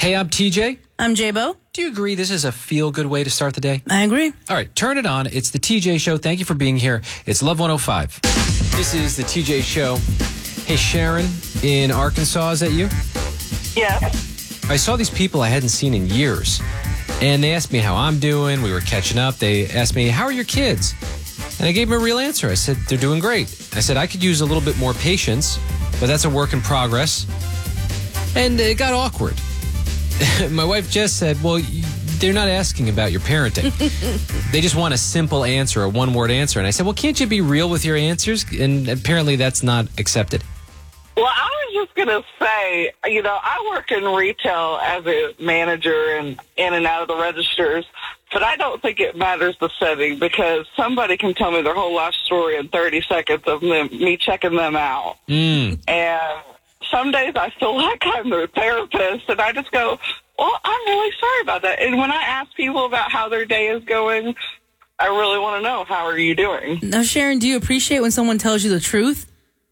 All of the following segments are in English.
Hey, I'm TJ. I'm J-Bo. Do you agree this is a feel-good way to start the day? I agree. All right, turn it on. It's the TJ Show. Thank you for being here. It's Love 105. This is the TJ Show. Hey, Sharon in Arkansas, is that you? Yeah. I saw these people I hadn't seen in years, and they asked me how I'm doing. We were catching up. They asked me, how are your kids? And I gave them a real answer. I said, they're doing great. I said, I could use a little bit more patience, but that's a work in progress. And it got awkward. My wife Jess said, well, they're not asking about your parenting. They just want a simple answer, a one-word answer. And I said, well, can't you be real with your answers? And apparently that's not accepted. Well, I was just going to say, I work in retail as a manager and in and out of the registers, but I don't think it matters the setting because somebody can tell me their whole life story in 30 seconds of me checking them out. And some days I feel like I'm their therapist, and I just go, well, I'm really sorry about that. And when I ask people about how their day is going, I really want to know, how are you doing? Now, Sharon, do you appreciate when someone tells you the truth?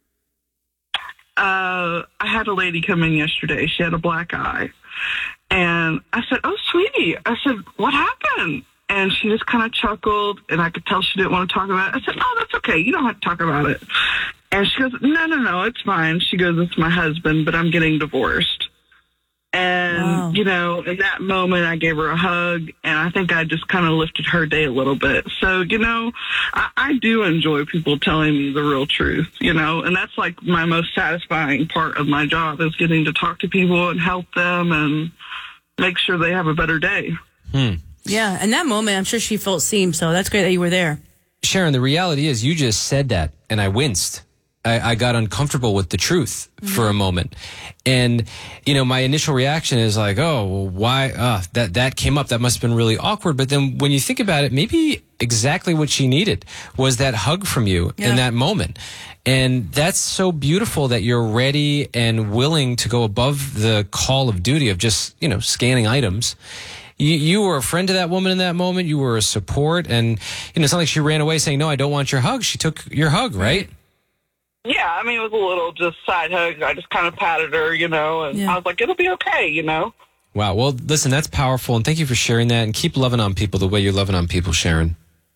I had a lady come in yesterday. She had a black eye. And I said, oh, sweetie. I said, what happened? And she just kind of chuckled, and I could tell she didn't want to talk about it. I said, oh, that's okay. You don't have to talk about it. And she goes, no, it's fine. She goes, it's my husband, but I'm getting divorced. And, in that moment, I gave her a hug, and I think I just kind of lifted her day a little bit. So, I do enjoy people telling me the real truth, and that's like my most satisfying part of my job is getting to talk to people and help them and make sure they have a better day. Yeah, in that moment, I'm sure she felt seen, so that's great that you were there. Sharon, the reality is you just said that, and I winced. I got uncomfortable with the truth for a moment. And, my initial reaction is like, oh, well, why? That came up. That must have been really awkward. But then when you think about it, maybe exactly what she needed was that hug from you in that moment. And that's so beautiful that you're ready and willing to go above the call of duty of just, scanning items. You were a friend to that woman in that moment. You were a support. And, it's not like she ran away saying, no, I don't want your hug. She took your hug, right? Yeah, it was a little just side hug. I just kind of patted her, and I was like, it'll be okay, Wow. Well, listen, that's powerful. And thank you for sharing that. And keep loving on people the way you're loving on people, Sharon.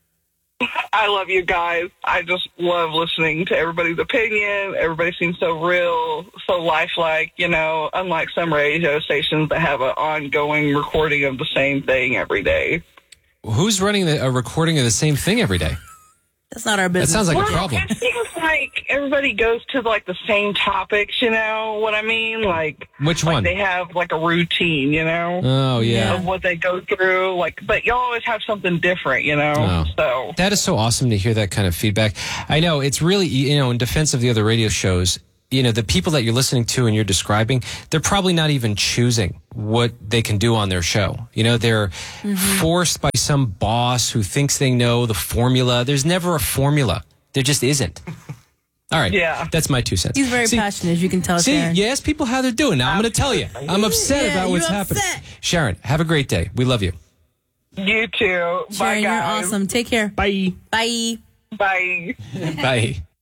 I love you guys. I just love listening to everybody's opinion. Everybody seems so real, so lifelike, unlike some radio stations that have an ongoing recording of the same thing every day. Who's running a recording of the same thing every day? That's not our business. That sounds like a problem. It seems like everybody goes to the same topics, you know what I mean? Which one? They have a routine, Oh, yeah. Of what they go through. But you always have something different, Oh. So that is so awesome to hear that kind of feedback. I know it's really, in defense of the other radio shows, the people that you're listening to and you're describing, they're probably not even choosing what they can do on their show. They're forced by some boss who thinks they know the formula. There's never a formula. There just isn't. All right. Yeah. That's my 2 cents. He's very passionate, as you can tell, Sharon. You ask people how they're doing. Now I'm going to tell you. I'm upset about what's happening. Sharon, have a great day. We love you. You too. Sharon, Bye, guys. you're awesome. Take care. Bye. Bye. Bye. Bye.